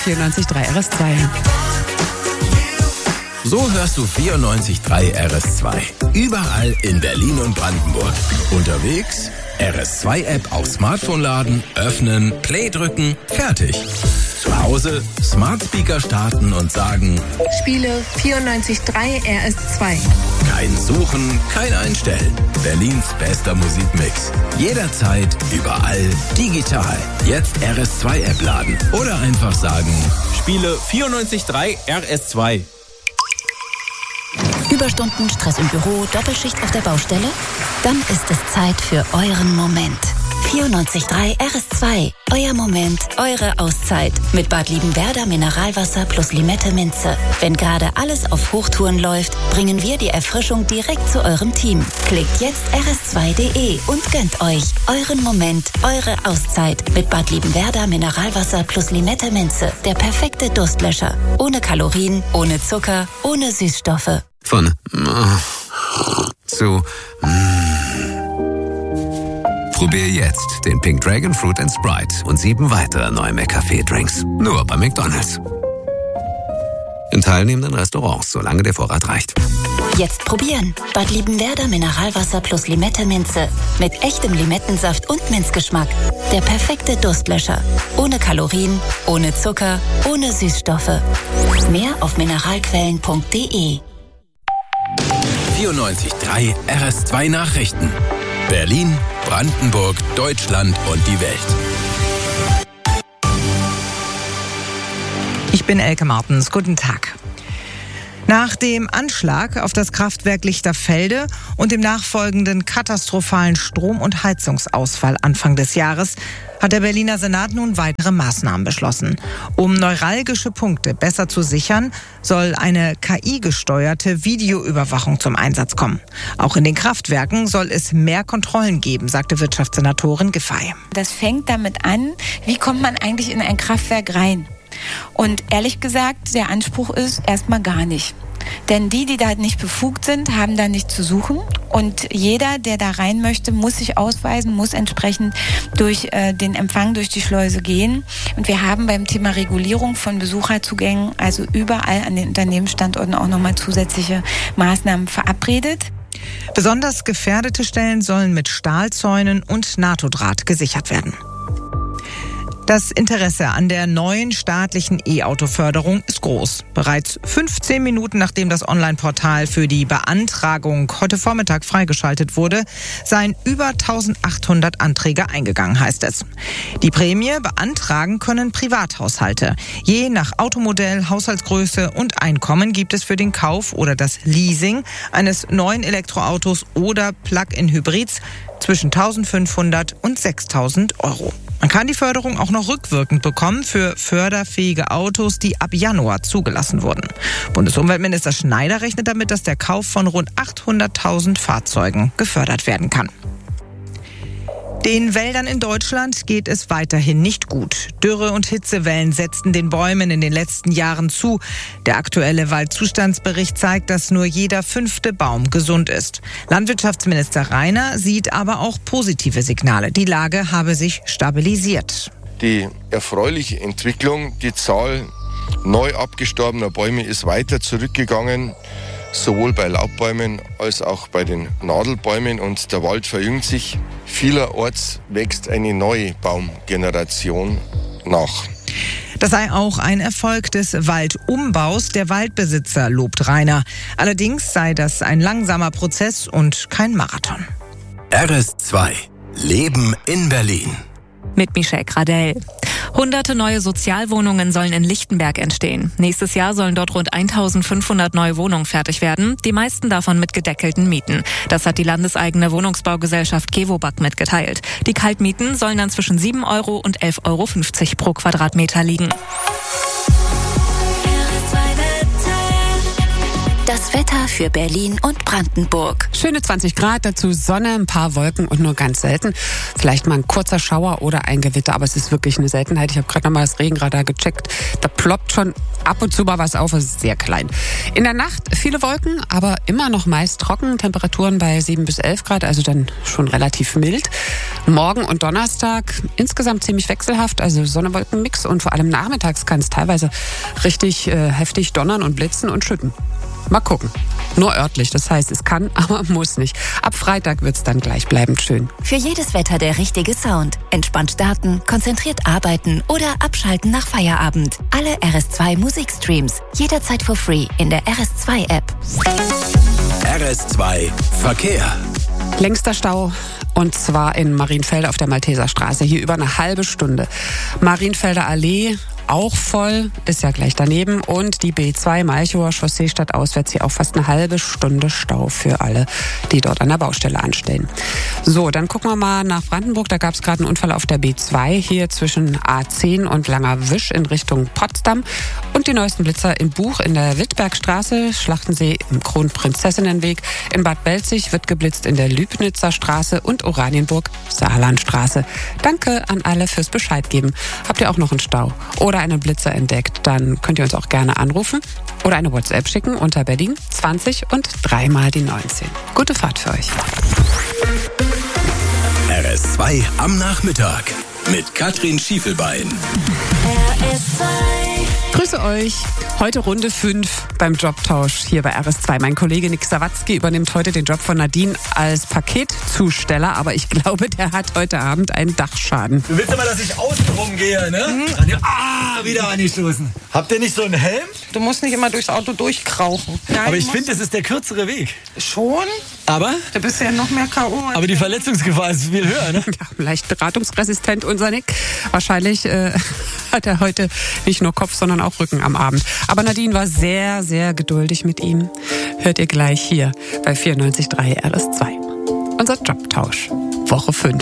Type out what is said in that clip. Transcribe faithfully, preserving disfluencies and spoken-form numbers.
vierundneunzig Komma drei R S zwei. So hörst du vierundneunzig Komma drei R S zwei. Überall in Berlin und Brandenburg. Unterwegs R S zwei App auf Smartphone laden, öffnen, Play drücken, fertig. Zu Hause Smart Speaker starten und sagen: Spiele vierundneunzig Komma drei R S zwei. Kein Suchen, kein Einstellen. Berlins bester Musikmix. Jederzeit, überall, digital. Jetzt R S zwei App laden oder einfach sagen: Spiele vierundneunzig Komma drei R S zwei. Überstunden, Stress im Büro, Doppelschicht auf der Baustelle? Dann ist es Zeit für euren Moment. vierundneunzig Komma drei R S zwei. Euer Moment, eure Auszeit. Mit Bad Liebenwerda Mineralwasser plus Limette Minze. Wenn gerade alles auf Hochtouren läuft, bringen wir die Erfrischung direkt zu eurem Team. Klickt jetzt r s zwei punkt d e und gönnt euch euren Moment, eure Auszeit. Mit Bad Liebenwerda Mineralwasser plus Limette Minze. Der perfekte Durstlöscher. Ohne Kalorien, ohne Zucker, ohne Süßstoffe. Von zu Probier jetzt den Pink Dragon Fruit and Sprite und sieben weitere neue McCafé-Drinks. Nur bei McDonald's. In teilnehmenden Restaurants, solange der Vorrat reicht. Jetzt probieren. Bad Liebenwerda Mineralwasser plus Limette Minze. Mit echtem Limettensaft und Minzgeschmack. Der perfekte Durstlöscher. Ohne Kalorien, ohne Zucker, ohne Süßstoffe. Mehr auf mineralquellen punkt d e. vierundneunzig Komma drei R S zwei Nachrichten. Berlin, Brandenburg, Deutschland und die Welt. Ich bin Elke Martens. Guten Tag. Nach dem Anschlag auf das Kraftwerk Lichterfelde und dem nachfolgenden katastrophalen Strom- und Heizungsausfall Anfang des Jahres hat der Berliner Senat nun weitere Maßnahmen beschlossen. Um neuralgische Punkte besser zu sichern, soll eine K I-gesteuerte Videoüberwachung zum Einsatz kommen. Auch in den Kraftwerken soll es mehr Kontrollen geben, sagte Wirtschaftssenatorin Giffey. Das fängt damit an, wie kommt man eigentlich in ein Kraftwerk rein? Und ehrlich gesagt, der Anspruch ist erstmal gar nicht. Denn die, die da nicht befugt sind, haben da nichts zu suchen. Und jeder, der da rein möchte, muss sich ausweisen, muss entsprechend durch äh, den Empfang durch die Schleuse gehen. Und wir haben beim Thema Regulierung von Besucherzugängen, also überall an den Unternehmensstandorten auch nochmal zusätzliche Maßnahmen verabredet. Besonders gefährdete Stellen sollen mit Stahlzäunen und NATO-Draht gesichert werden. Das Interesse an der neuen staatlichen E-Auto-Förderung ist groß. Bereits fünfzehn Minuten nachdem das Online-Portal für die Beantragung heute Vormittag freigeschaltet wurde, seien über eintausendachthundert Anträge eingegangen, heißt es. Die Prämie beantragen können Privathaushalte. Je nach Automodell, Haushaltsgröße und Einkommen gibt es für den Kauf oder das Leasing eines neuen Elektroautos oder Plug-in-Hybrids zwischen eintausendfünfhundert und sechstausend Euro. Man kann die Förderung auch noch rückwirkend bekommen für förderfähige Autos, die ab Januar zugelassen wurden. Bundesumweltminister Schneider rechnet damit, dass der Kauf von rund achthunderttausend Fahrzeugen gefördert werden kann. Den Wäldern in Deutschland geht es weiterhin nicht gut. Dürre- und Hitzewellen setzten den Bäumen in den letzten Jahren zu. Der aktuelle Waldzustandsbericht zeigt, dass nur jeder fünfte Baum gesund ist. Landwirtschaftsminister Reiner sieht aber auch positive Signale. Die Lage habe sich stabilisiert. Die erfreuliche Entwicklung, die Zahl neu abgestorbener Bäume ist weiter zurückgegangen. Sowohl bei Laubbäumen als auch bei den Nadelbäumen, und der Wald verjüngt sich. Vielerorts wächst eine neue Baumgeneration nach. Das sei auch ein Erfolg des Waldumbaus der Waldbesitzer, lobt Reiner. Allerdings sei das ein langsamer Prozess und kein Marathon. R S zwei. Leben in Berlin. Mit Michelle Gradell. Hunderte neue Sozialwohnungen sollen in Lichtenberg entstehen. Nächstes Jahr sollen dort rund eintausendfünfhundert neue Wohnungen fertig werden, die meisten davon mit gedeckelten Mieten. Das hat die landeseigene Wohnungsbaugesellschaft Gewobag mitgeteilt. Die Kaltmieten sollen dann zwischen sieben Euro und elf Euro fünfzig pro Quadratmeter liegen. Das Wetter für Berlin und Brandenburg. Schöne zwanzig Grad, dazu Sonne, ein paar Wolken und nur ganz selten. Vielleicht mal ein kurzer Schauer oder ein Gewitter, aber es ist wirklich eine Seltenheit. Ich habe gerade nochmal das Regenradar gecheckt. Da ploppt schon ab und zu mal was auf, es ist sehr klein. In der Nacht viele Wolken, aber immer noch meist trocken. Temperaturen bei sieben bis elf Grad, also dann schon relativ mild. Morgen und Donnerstag insgesamt ziemlich wechselhaft, also Sonne-Wolken-Mix und vor allem nachmittags kann es teilweise richtig äh, heftig donnern und blitzen und schütten. Mal gucken. Nur örtlich, das heißt, es kann, aber muss nicht. Ab Freitag wird's dann gleichbleibend schön. Für jedes Wetter der richtige Sound. Entspannt starten, konzentriert arbeiten oder abschalten nach Feierabend. Alle R S zwei Musikstreams. Jederzeit for free in der R S zwei App. R S zwei Verkehr. Längster Stau, und zwar in Marienfelde auf der Malteser Straße. Hier über eine halbe Stunde. Marienfelder Allee auch voll, ist ja gleich daneben. Und die B zwei Malchower Chaussee stadtauswärts hier auch fast eine halbe Stunde Stau für alle, die dort an der Baustelle anstehen. So, dann gucken wir mal nach Brandenburg. Da gab es gerade einen Unfall auf der B zwei, hier zwischen A zehn und Langer Wisch in Richtung Potsdam. Und die neuesten Blitzer in Buch in der Wildbergstraße, Schlachtensee im Kronprinzessinnenweg. In Bad Belzig wird geblitzt in der Lübnitzer Straße und Oranienburg Saarlandstraße. Danke an alle fürs Bescheid geben. Habt ihr auch noch einen Stau oder einen Blitzer entdeckt, dann könnt ihr uns auch gerne anrufen oder eine WhatsApp schicken unter Berlin zwanzig und dreimal die neunzehn. Gute Fahrt für euch. R S zwei am Nachmittag mit Katrin Schiefelbein. R S zwei. Grüße euch. Heute Runde fünf beim Jobtausch hier bei R S zwei. Mein Kollege Nick Sawatzki übernimmt heute den Job von Nadine als Paketzusteller, aber ich glaube, der hat heute Abend einen Dachschaden. Du willst aber, dass ich außen rumgehe, ne? Mhm. Ah, wieder angestoßen. Habt ihr nicht so einen Helm? Du musst nicht immer durchs Auto durchkrauchen. Nein, aber ich finde, das ist der kürzere Weg. Schon? Aber? Du bist ja noch mehr K O Aber die Verletzungsgefahr ist viel höher, ne? Ja, leicht beratungsresistent, unser Nick. Wahrscheinlich äh, hat er heute nicht nur Kopf, sondern auch Rücken am Abend. Aber Nadine war sehr, sehr geduldig mit ihm. Hört ihr gleich hier bei vierundneunzig Komma drei R S zwei. Unser Jobtausch, Woche fünf.